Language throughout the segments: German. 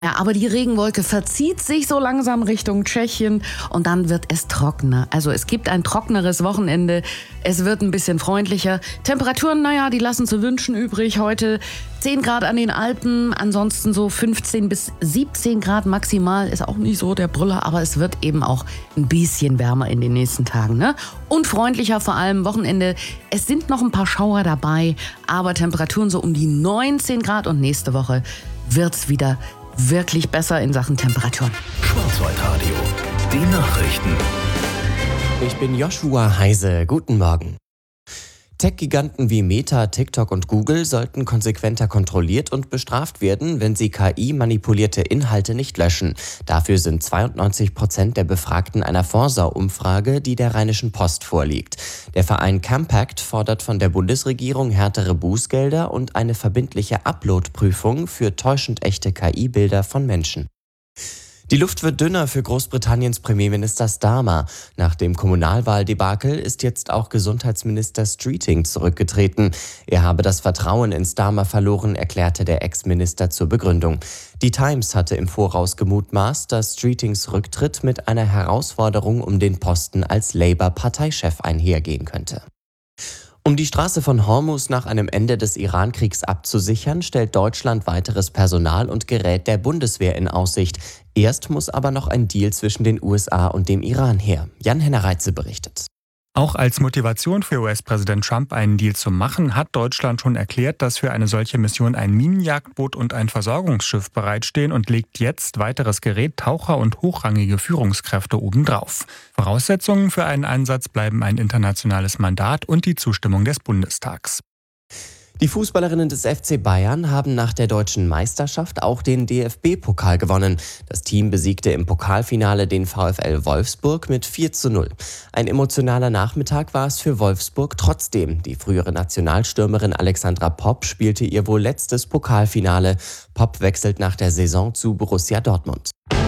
Ja, aber die Regenwolke verzieht sich so langsam Richtung Tschechien und dann wird es trockener. Also es gibt ein trockeneres Wochenende. Es wird ein bisschen freundlicher. Temperaturen, die lassen zu wünschen übrig. Heute 10 Grad an den Alpen, ansonsten so 15 bis 17 Grad maximal. Ist auch nicht so der Brüller, aber es wird eben auch ein bisschen wärmer in den nächsten Tagen, ne? Und freundlicher vor allem Wochenende. Es sind noch ein paar Schauer dabei, aber Temperaturen so um die 19 Grad und nächste Woche wird's wieder wirklich besser in Sachen Temperaturen. Schwarzwaldradio, die Nachrichten. Ich bin Joshua Heise. Guten Morgen. Tech-Giganten wie Meta, TikTok und Google sollten konsequenter kontrolliert und bestraft werden, wenn sie KI-manipulierte Inhalte nicht löschen. Dafür sind 92% der Befragten einer Forsa-Umfrage, die der Rheinischen Post vorliegt. Der Verein Campact fordert von der Bundesregierung härtere Bußgelder und eine verbindliche Upload-Prüfung für täuschend echte KI-Bilder von Menschen. Die Luft wird dünner für Großbritanniens Premierminister Starmer. Nach dem Kommunalwahldebakel ist jetzt auch Gesundheitsminister Streeting zurückgetreten. Er habe das Vertrauen in Starmer verloren, erklärte der Ex-Minister zur Begründung. Die Times hatte im Voraus gemutmaßt, dass Streetings Rücktritt mit einer Herausforderung um den Posten als Labour-Parteichef einhergehen könnte. Um die Straße von Hormuz nach einem Ende des Iran-Kriegs abzusichern, stellt Deutschland weiteres Personal und Gerät der Bundeswehr in Aussicht. Erst muss aber noch ein Deal zwischen den USA und dem Iran her. Jan-Henner Reitze berichtet. Auch als Motivation für US-Präsident Trump, einen Deal zu machen, hat Deutschland schon erklärt, dass für eine solche Mission ein Minenjagdboot und ein Versorgungsschiff bereitstehen und legt jetzt weiteres Gerät, Taucher und hochrangige Führungskräfte obendrauf. Voraussetzungen für einen Einsatz bleiben ein internationales Mandat und die Zustimmung des Bundestags. Die Fußballerinnen des FC Bayern haben nach der deutschen Meisterschaft auch den DFB-Pokal gewonnen. Das Team besiegte im Pokalfinale den VfL Wolfsburg mit 4:0. Ein emotionaler Nachmittag war es für Wolfsburg trotzdem. Die frühere Nationalstürmerin Alexandra Popp spielte ihr wohl letztes Pokalfinale. Popp wechselt nach der Saison zu Borussia Dortmund.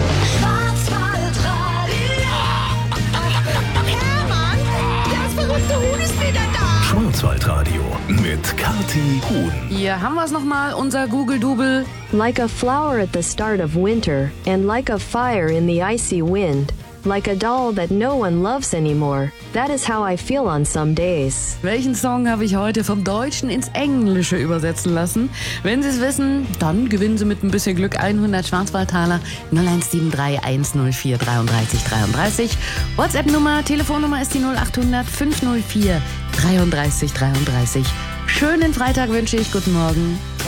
Schwarzwaldradio mit Kathi Huhn. Hier haben wir es nochmal, unser Google-Double. Like a flower at the start of winter and like a fire in the icy wind. Like a doll that no one loves anymore. That is how I feel on some days. Welchen Song habe ich heute vom Deutschen ins Englische übersetzen lassen? Wenn Sie es wissen, dann gewinnen Sie mit ein bisschen Glück 100 Schwarzwaldtaler 0173 104 33 33. WhatsApp-Nummer, Telefonnummer ist die 0800 504 33 33. Schönen Freitag wünsche ich. Guten Morgen.